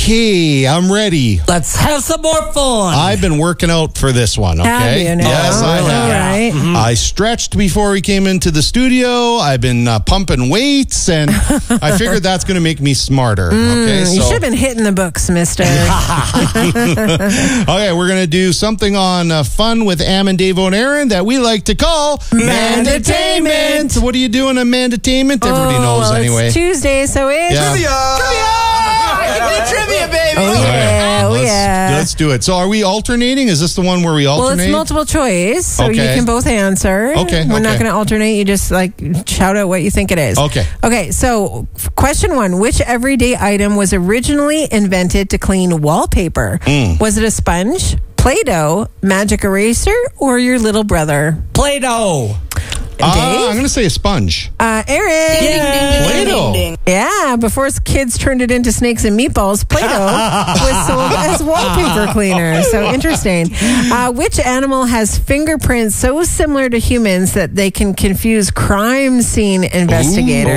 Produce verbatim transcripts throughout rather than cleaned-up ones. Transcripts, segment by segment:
Okay, I'm ready. Let's have some more fun. I've been working out for this one, okay? Have you now? Yes, I All have. right. Mm-hmm. I stretched before we came into the studio. I've been uh, pumping weights, and I figured that's going to make me smarter. Okay, You should have been hitting the books, mister. Okay, we're going to do something on uh, Fun with Am and Dave and Aaron that we like to call Mandatainment. What are you doing on Mandatainment? Everybody oh, knows well, anyway. It's Tuesday, so it's... Yeah. Trivia, baby. Oh, yeah. Oh, let's, yeah. let's do it. So are we alternating? Is this the one where we Well, alternate? it's multiple choice, so you Okay. can both answer. Okay, We're not okay. going to alternate. You just, like, shout out what you think it is. Okay. Okay, so f- question one. Which everyday item was originally invented to clean wallpaper? Mm. Was it a sponge, Play-Doh, magic eraser, or your little brother? Play-Doh. Uh, Dave? I'm going to say a sponge. Uh, Aaron. Play-Doh. Yeah, before kids turned it into snakes and meatballs, Play-Doh was sold as wallpaper cleaner. So interesting. Uh, which animal has fingerprints so similar to humans that they can confuse crime scene investigators?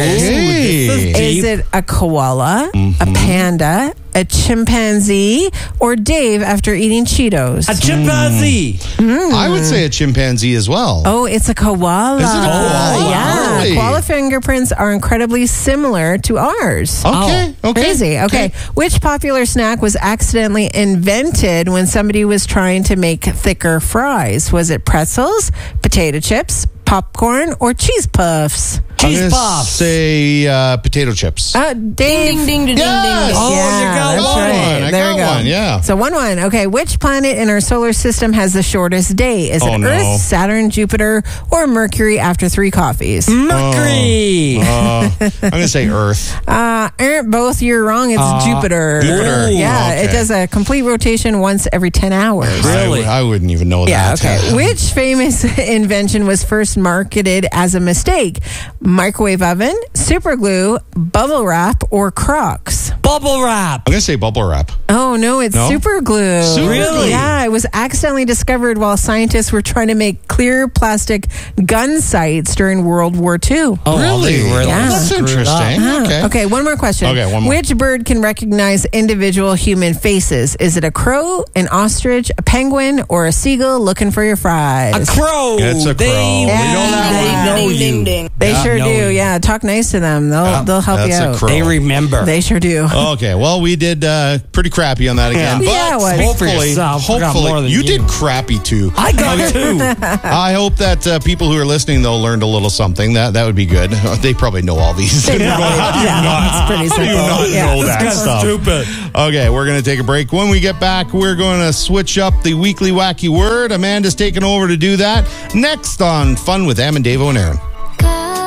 Okay. Is it a koala, a panda, a chimpanzee, or Dave after eating Cheetos? A chimpanzee. I would say a chimpanzee as well. Oh, it's a koala. Is it a koala? Yeah. Really? Koala fingerprints are incredibly similar to ours. Okay. Okay. Crazy. Okay. Which popular snack was accidentally invented when somebody was trying to make thicker fries? Was it pretzels, potato chips, popcorn, or cheese puffs? I'm Cheese gonna puffs. say uh, potato chips. Uh, Dave. Ding, ding, ding, ding, Yes. ding. Oh, yeah, you got that's one. right. I There got we go. one, yeah. So one one. Okay, which planet in our solar system has the shortest day? Is it Oh, no. Earth, Saturn, Jupiter, or Mercury after three coffees? Mercury. Uh, I'm going to say Earth. Uh, Aaron, both you're wrong. It's Uh, Jupiter. Jupiter. Yeah, Okay. it does a complete rotation once every ten hours. I, Really? w- I wouldn't even know Yeah, that. okay. Which famous invention was first marketed as a mistake? Microwave oven, super glue, bubble wrap, or Crocs? Bubble wrap. I'm going to say bubble wrap. Oh, no, it's No? super glue. Super Really? glue. Yeah, it was accidentally discovered while scientists were trying to make clear plastic gun sights during World War Two. Oh, Really? they really Yeah. That's screwed interesting. up. Okay. Okay, one more question. Okay, one more. Which bird can recognize individual human faces? Is it a crow, an ostrich, a penguin, or a seagull looking for your fries? A crow. It's a crow. They, We know that they one. know Ding, ding, you. ding. They Yeah. sure Know do. you. Yeah, talk nice to them. They'll Yeah, they'll help you that's a out. crow. They remember. They sure do. Okay, well, we did uh, pretty crappy on that again. Yeah. But Yeah, it was. Speak for hopefully, yourself. I got hopefully more than you, you. did crappy too. I got two. I hope that uh, people who are listening, though, learned a little something. That that would be good. They probably know all these. They're going, how do you not? It's pretty How do you simple. not Yeah. know that That's stuff? stupid. Okay, we're going to take a break. When we get back, we're going to switch up the weekly wacky word. Amanda's taking over to do that. Next on Fun with Am and Dave and Aaron.